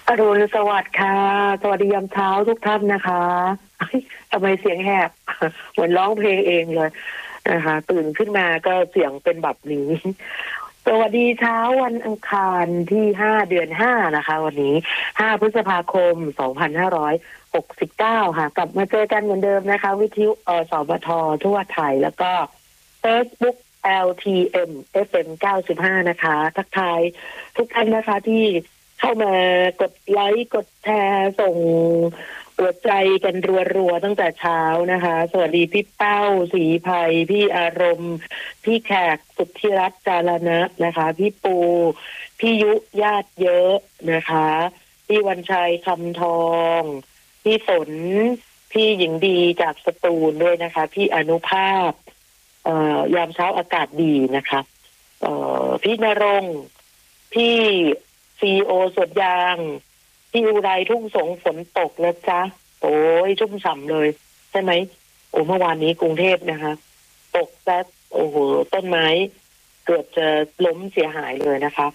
อรุณสวัสดิ์ค่ะสวัสดียามเช้าทุกท่านนะคะทำไมเสียงแหบเหมือนร้องเพลงเองเลยนะคะตื่นขึ้นมาก็เสียงเป็นแบบนี้สวัสดีเช้าวันอังคารที่5 เดือน 5นะคะวันนี้5 พฤษภาคม 2569ค่ะกลับมาเจอกันเหมือนเดิมนะคะวิทยุสบททั่วไทยแล้วก็ Facebook LTM FM 95นะคะทักทายทุกท่านนะคะที่เข้ามากดไลค์กดแชร์ส่งหัวใจกันรัวๆตั้งแต่เช้านะคะสวัสดีพี่เป้าศรีภัยพี่อารมณ์พี่แขกสุทธิรัตน์จารณะนะคะพี่ปูพี่ยุญาติเยอะนะคะพี่วันชัยคำทองพี่ฝนพี่หญิงดีจากสตูลด้วยนะคะพี่อนุภาพยามเช้าอากาศดีนะคะพี่ณรงค์พี่ซีโอสวนยางพี่อุไรทุ่งสงฝนตกแล้วจ้ะโอ้ยชุ่มฉ่ำเลยใช่ไหมโอ้เมื่อวานนี้กรุงเทพนะคะตกแซ่โอ้โหต้นไม้เกือบจะล้มเสียหายเลยนะคะ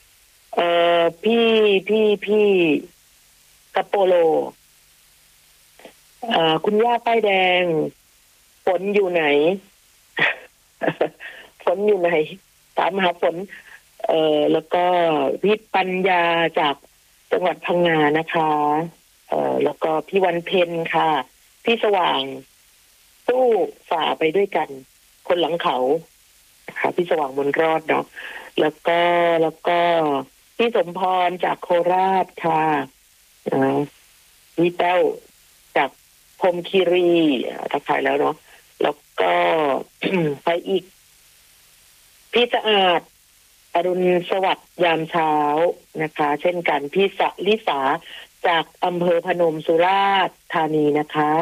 พี่กระโปโลคุณย่าป้ายแดงฝนอยู่ไหน ฝนอยู่ไหนถามหาฝนแล้วก็พี่ปัญญาจากจังหวัดพังงานะคะแล้วก็พี่วันเพ็ญค่ะพี่สว่างสู้ฝ่าไปด้วยกันคนหลังเขาค่ะพี่สว่างบนรอดเนาะแล้วก็พี่สมพรจากโคราชค่ะพี่แต้วจากพรหมคีรีทักทายแล้วเนาะแล้วก็ ไปอีกพี่สะอาดอรุณสวัสดิ์ยามเช้านะคะเช่นกันพี่สลิสาจากอำเภอพนมสุราษฎร์ธานีนะคะ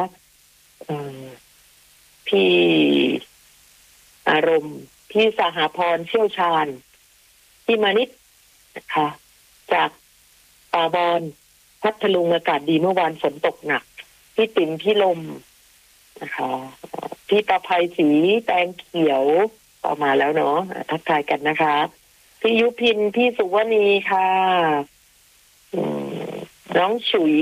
พี่อารมณ์พี่สหพรเชี่ยวชาญพี่มานิดนะคะจากป่าบอนพัทลุงอากาศดีเมื่อวานฝนตกหนักพี่ติ๋มพี่ลมนะคะพี่ประภัยศรีแตงเขียวต่อมาแล้วเนาะทักทายกันนะคะพี่ยุพินพี่สุวณีค่ะน้องฉุย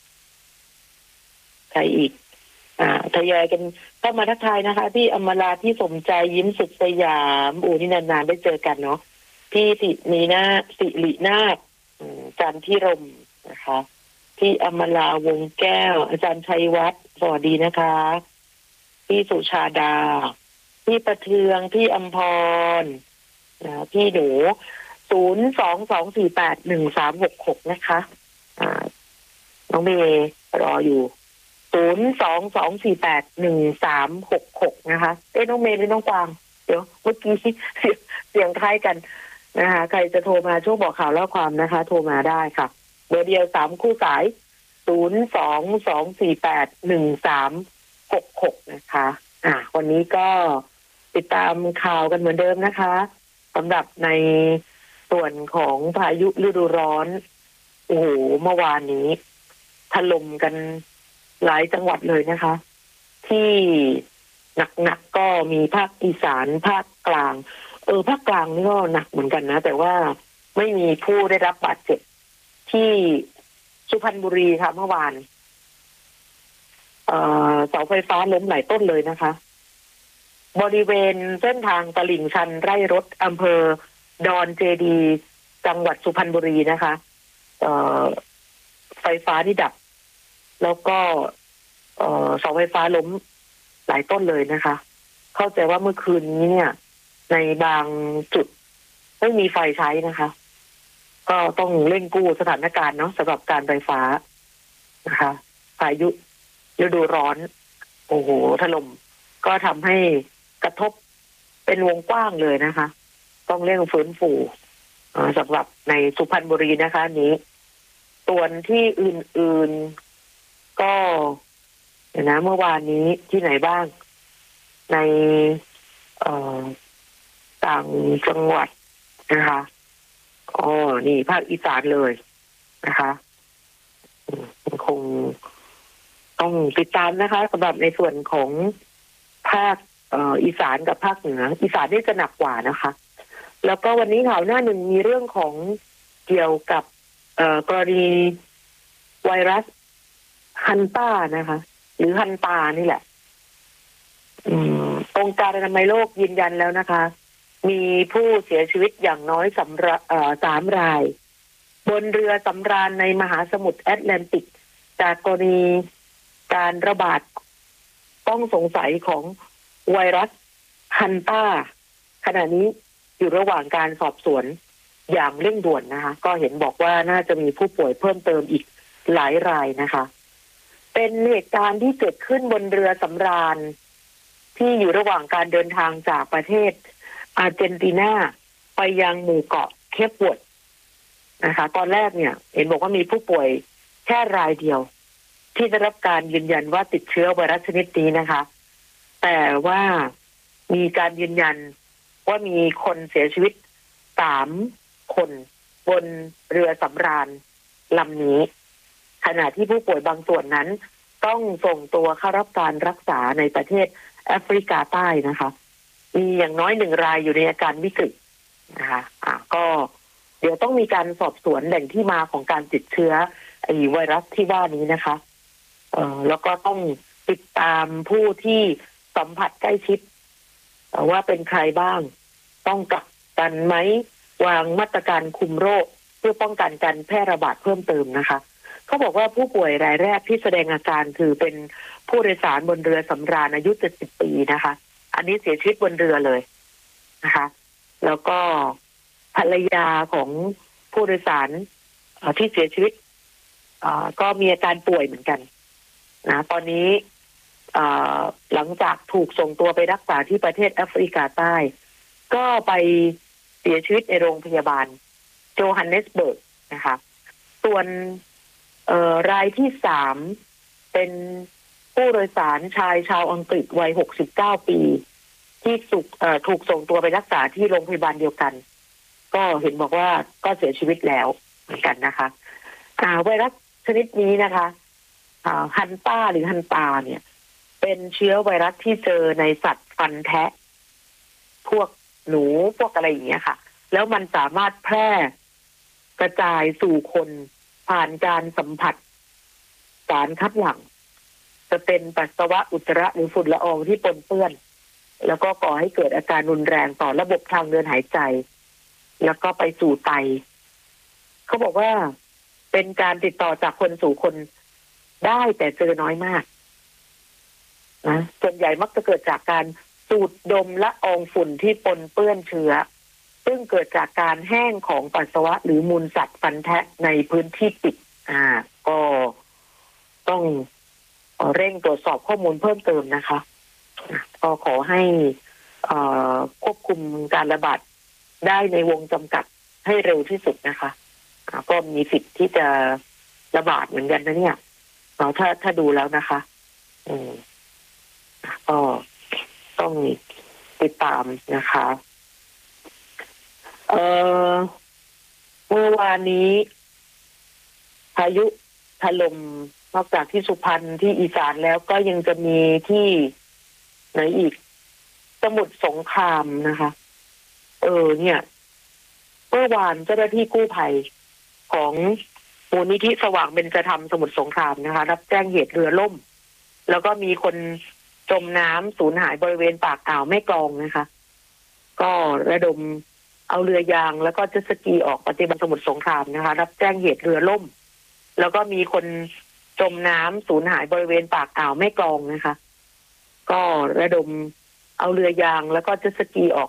ใครอีกทยอยกันเข้ามาทักทายนะคะพี่อมราพี่สมใจยิ้มสุดสยามนี่นานๆได้เจอกันเนาะพี่สิรินาถจันทิรมนะคะพี่อมราวงแก้วอาจารย์ชัยวัฒน์สวัสดีนะคะพี่สุชาดาพี่ประเทืองพี่อมพรพี่หนู022481366นะคะน้องเมย์รออยู่022481366นะคะน้องเมย์หรือน้องกวางเดี๋ยวเมื่อกี้เสียงคล้ายกันนะคะใครจะโทรมาช่วงบอกข่าวเล่าความนะคะโทรมาได้ค่ะเบอร์เดียว3คู่สาย022481366นะคะวันนี้ก็ติดตามข่าวกันเหมือนเดิมนะคะสำหรับในส่วนของพายุฤดูร้อนโอ้โหเมื่อวานนี้ถล่มกันหลายจังหวัดเลยนะคะที่หนักก็มีภาคอีสานภาคกลางภาคกลางนี่ก็หนักเหมือนกันนะแต่ว่าไม่มีผู้ได้รับบาดเจ็บที่สุพรรณบุรีค่ะเมื่อวานเสาไฟฟ้าล้มหลายต้นเลยนะคะบริเวณเส้นทางตลิ่งชันไร่รถอำเภอดอนเจดีจังหวัดสุพรรณบุรีนะคะไฟฟ้าที่ดับแล้วก็เสาไฟฟ้าล้มหลายต้นเลยนะคะเข้าใจว่าเมื่อคืนนี้เนี่ยในบางจุดไม่มีไฟใช้นะคะก็ต้องเร่งกู้สถานการณ์เนาะสำหรับการไฟฟ้านะคะพายุฤดูร้อนโอ้โหถล่มก็ทำให้กระทบเป็นวงกว้างเลยนะคะต้องเร่งฟื้นฟูสำหรับในสุพรรณบุรีนะคะนี้ส่วนที่อื่นๆก็นะเมื่อวานนี้ที่ไหนบ้างในต่างจังหวัดนะคะนี่ภาคอีสานเลยนะคะคงต้องติดตามนะคะสำหรับในส่วนของภาคอีสานกับภาคเหนืออีสานนี่จะหนักกว่านะคะแล้วก็วันนี้ข่าวหน้าหนึ่งมีเรื่องของเกี่ยวกับกรณีไวรัสฮันต้านะคะหรือฮันตานี่แหละองค์การอนามัยโลกยืนยันแล้วนะคะมีผู้เสียชีวิตอย่างน้อย3 รายบนเรือสำราญในมหาสมุทรแอตแลนติกจากกรณีการระบาดต้องสงสัยของไวรัสฮันต้าขณะนี้อยู่ระหว่างการสอบสวนอย่างเร่งด่วนนะคะก็เห็นบอกว่าน่าจะมีผู้ป่วยเพิ่มเติมอีกหลายรายนะคะเป็นเหตุการณ์ที่เกิดขึ้นบนเรือสำราญที่อยู่ระหว่างการเดินทางจากประเทศอาร์เจนตินาไปยังหมู่เกาะเคปเวิร์ดนะคะตอนแรกเนี่ยเห็นบอกว่ามีผู้ป่วยแค่รายเดียวที่ได้รับการยืนยันว่าติดเชื้อไวรัสชนิดนี้นะคะแต่ว่ามีการยืนยันว่ามีคนเสียชีวิต3 คนบนเรือสำราญลำนี้ขณะที่ผู้ป่วยบางส่วนนั้นต้องส่งตัวเข้ารับการรักษาในประเทศแอฟริกาใต้นะคะมีอย่างน้อย1 รายอยู่ในอาการวิกฤตนะคะก็เดี๋ยวต้องมีการสอบสวนแหล่งที่มาของการติดเชื้อไอ้ไวรัสที่ว่านี้นะคะแล้วก็ต้องติดตามผู้ที่สัมผัสใกล้ชิดว่าเป็นใครบ้างต้องกักกันไหมวางมาตรการคุมโรคเพื่อป้องกันการแพร่ระบาดเพิ่มเติมนะคะเขาบอกว่าผู้ป่วยรายแรกที่แสดงอาการคือเป็นผู้โดยสารบนเรือสำราญอายุ70 ปีนะคะอันนี้เสียชีวิตบนเรือเลยนะคะแล้วก็ภรรยาของผู้โดยสารที่เสียชีวิตก็มีอาการป่วยเหมือนกันนะตอนนี้หลังจากถูกส่งตัวไปรักษาที่ประเทศแอฟริกาใต้ก็ไปเสียชีวิตในโรงพยาบาลโจฮันเนสเบิร์กนะคะส่วนรายที่3เป็นผู้โดยสารชายชาวอังกฤษวัย69 ปีที่ถูกส่งตัวไปรักษาที่โรงพยาบาลเดียวกันก็เห็นบอกว่าก็เสียชีวิตแล้วเหมือนกันนะคะไวรัสชนิดนี้นะคะฮันต้าหรือฮันตาเนี่ยเป็นเชื้อไวรัสที่เจอในสัตว์ฟันแทะพวกหนูพวกอะไรอย่างเงี้ยค่ะแล้วมันสามารถแพร่กระจายสู่คนผ่านการสัมผัสสารคัดหลั่งจะเป็นปัสสาวะอุจจาระหรือฝุ่นละอองที่ปนเปื้อนแล้วก็ก่อให้เกิดอาการรุนแรงต่อระบบทางเดินหายใจแล้วก็ไปสู่ไตเขาบอกว่าเป็นการติดต่อจากคนสู่คนได้แต่เจอน้อยมากนะส่วนใหญ่มักจะเกิดจากการสูดดมละอองฝุ่นที่ปนเปื้อนเชื้อซึ่งเกิดจากการแห้งของปัสสาวะหรือมูลสัตว์ฟันแทะในพื้นที่ปิดก็ต้องเร่งตรวจสอบข้อมูลเพิ่มเติมนะคะก็ขอให้ควบคุมการระบาดได้ในวงจำกัดให้เร็วที่สุดนะคะก็มีสิทธิ์ที่จะระบาดเหมือนกันนะเนี่ยถ้าดูแล้วนะคะก็ต้องติดตามนะคะเมื่อวานนี้พายุถล่มนอกจากที่สุพรรณที่อีสานแล้วก็ยังจะมีที่ไหนอีกสมุทรสงครามนะคะเนี่ยเมื่อวานเจ้าหน้าที่กู้ภัยของมูลนิธิสว่างเบญจธรรมสมุทรสงครามนะคะรับแจ้งเหตุเรือล่มแล้วก็มีคนจมน้ำสูญหายบริเวณปากอ่าวแม่กลองนะคะก็ระดมเอาเรือยางแล้วก็เจ็ตสกีออกปฏิบัติสมุทรสงครามนะคะรับแจ้งเหตุเรือล่มแล้วก็มีคนจมน้ำสูญหายบริเวณปากอ่าวแม่กลองนะคะก็ระดมเอาเรือยางแล้วก็เจ็ตสกีออก